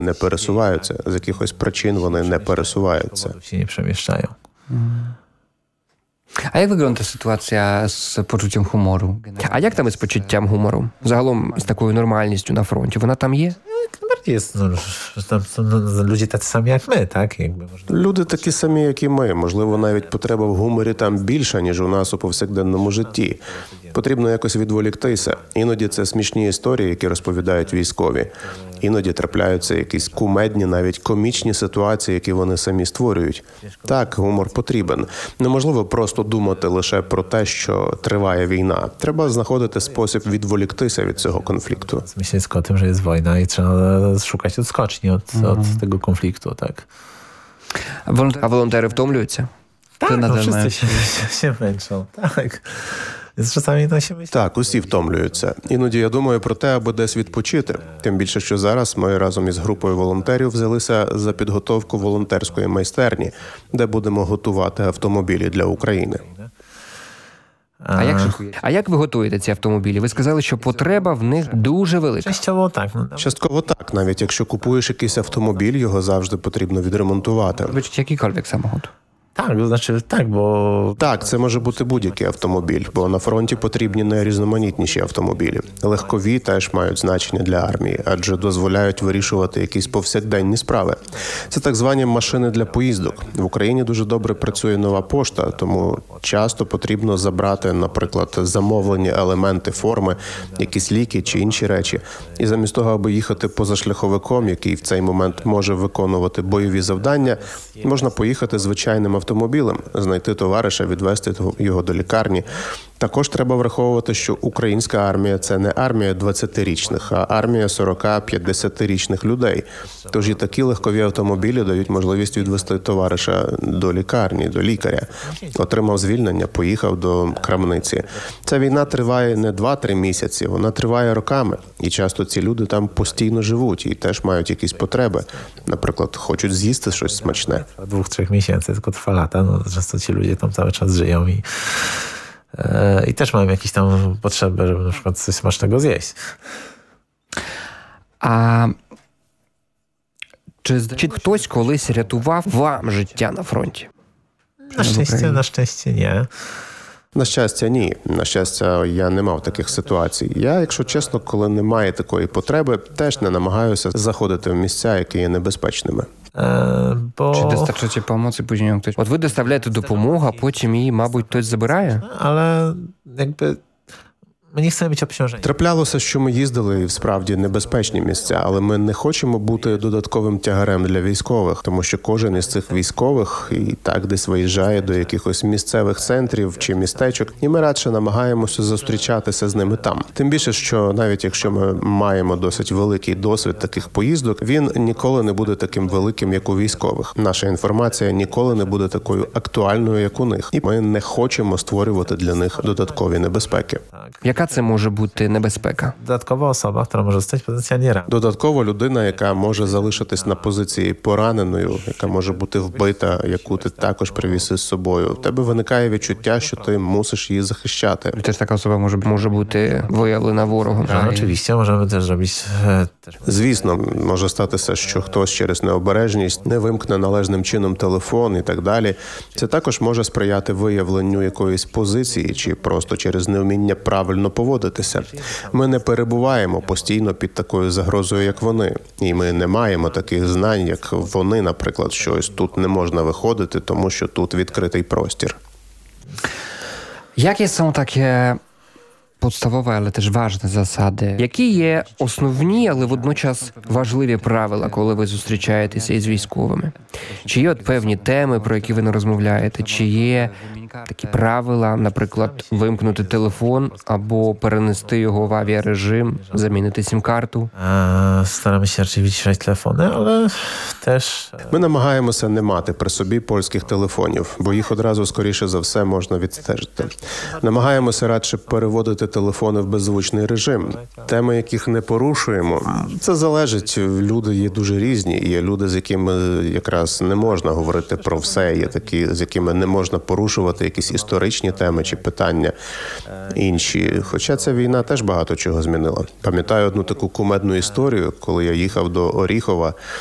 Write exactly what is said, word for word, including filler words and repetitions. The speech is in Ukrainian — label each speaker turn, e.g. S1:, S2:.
S1: не пересуваються. З якихось причин вони не пересуваються.
S2: Się nie przemieszczają.
S3: А як виглядає ситуація з почуттям гумору? А як там із почуттям гумору? Загалом з такою нормальністю на фронті? Вона там є?
S2: Bardziej jest, no, że tam są no, ludzie tacy sami jak my, tak? Jakby można...
S1: Люди такі самі, як і ми. Можливо, навіть потреба в гуморі там більша, ніж у нас у повсякденному житті. Потрібно якось відволіктися. Іноді це смішні історії, які розповідають військові. Іноді трапляються якісь кумедні, навіть комічні ситуації, які вони самі створюють. Так, гумор потрібен. Неможливо просто думати лише про те, що триває війна. Треба знаходити спосіб відволіктися від цього конфлікту.
S2: Myśleć tylko o tym, że jest wojna i trzeba szukać odskoczni od, od tego konfliktu, tak?
S3: А волонтери втомлюються?
S2: Tak, no, wszyscy się, się męczą, tak. Więc czasami to się myśli.
S1: Так, усі втомлюються. Іноді я думаю про те, аби десь відпочити. Тим більше, що зараз ми разом із групою волонтерів взялися за підготовку волонтерської майстерні, де будемо готувати автомобілі для України.
S3: А як, же- а як ви готуєте ці автомобілі? Ви сказали, що потреба в них дуже велика.
S2: Częściowo tak. No, nawet
S1: Частково так. Навіть якщо купуєш якийсь автомобіль, його завжди потрібно відремонтувати.
S3: Вибачте, якийсь самохід.
S2: tak, to znaczy tak, bo
S1: Так, це може бути будь-який автомобіль, бо на фронті потрібні найрізноманітніші автомобілі. Легкові теж мають значення для армії, адже дозволяють вирішувати якісь повсякденні справи. Це так звані машини для поїздок. В Україні дуже добре працює нова пошта, тому часто потрібно забрати, наприклад, замовлені елементи форми, якісь ліки чи інші речі. І замість того, аби їхати позашляховиком, який в цей момент може виконувати бойові завдання, можна поїхати звичайним автомобілем, знайти товариша, відвезти його до лікарні. Також треба враховувати, що українська армія – це не армія двадцятирічних, а армія сорок-п'ятдесятирічних людей. Тож і такі легкові автомобілі дають можливість відвезти товариша до лікарні, до лікаря. Отримав звільнення, поїхав до крамниці. Ця війна триває не два-три місяці, вона триває роками. І часто ці люди там постійно живуть і теж мають якісь потреби. Наприклад, хочуть з'їсти щось смачне.
S2: dwóch, trzech miesięcy, tylko trwa lata. No, często ci ludzie tam cały czas żyją i, e, i też mają jakieś tam potrzeby, żeby na przykład coś smacznego zjeść.
S3: А чи, чи хтось колись рятував вам життя на фронті?
S2: Na szczęście, na szczęście nie.
S1: На щастя, ні. На щастя, я не мав таких ситуацій. Я, якщо чесно, коли немає такої потреби, теж не намагаюся заходити в місця, які є небезпечними.
S2: E, bo...
S3: Чи достачаєте допомоги, потім хтось? От ви доставляєте допомогу, а потім її, мабуть, хтось забирає?
S2: Ale jakby my nie chcemy być obciążeni.
S1: Траплялося, що ми їздили в справді небезпечні місця, але ми не хочемо бути додатковим тягарем для військових, тому що кожен із цих військових і так десь виїжджає до якихось місцевих центрів чи містечок, і ми радше намагаємося зустрічатися з ними там. Тим більше, що навіть якщо ми маємо досить великий досвід таких поїздок, він ніколи не буде таким великим, як у військових. Наша інформація ніколи не буде такою актуальною, як у них. І ми не хочемо створювати для них додаткові небезпеки.
S3: Яка це може бути небезпека?
S2: Dodatkowa osoba, która może zostać potencjalnie ranna.
S1: Додатково людина, яка може залишитись на позиції пораненою, яка може бути вбита, яку ти також привіз із собою. В тебе виникає відчуття, що ти мусиш її захищати.
S3: Теж така особа може, може бути виявлена ворогом.
S2: No, oczywiście możemy też zrobić e, też
S1: Звісно, може статися, що хтось через необережність не вимкне належним чином телефон і так далі. Це також може сприяти виявленню якоїсь позиції чи просто через невміння правильно поводитися. Ми не перебуваємо постійно під такою загрозою, як вони. І ми не маємо таких знань, як вони, наприклад, що ось тут не можна виходити, тому що тут відкритий простір.
S3: Jakie są takie podstawowe, ale też ważne zasady? Які є основні, але водночас важливі правила, коли ви зустрічаєтеся із військовими? Чи є от певні теми, про які ви не розмовляєте? Чи є такі правила, наприклад, вимкнути телефон або перенести його в авіарежим, замінити сім-карту?
S2: e, staramy się raczej wyciszać telefony, ale też
S1: Ми намагаємося не мати при собі польських телефонів, бо їх одразу, скоріше за все, можна відстежити. Намагаємося радше переводити телефони в беззвучний режим. Теми, яких не порушуємо, це залежить. Люди є дуже різні. Є люди, з якими якраз не можна говорити про все, є такі, з якими не можна порушувати обговорювати якісь історичні теми чи питання інші. Хоча ця війна теж багато чого змінила. Пам'ятаю одну таку кумедну історію, коли я їхав до Оріхова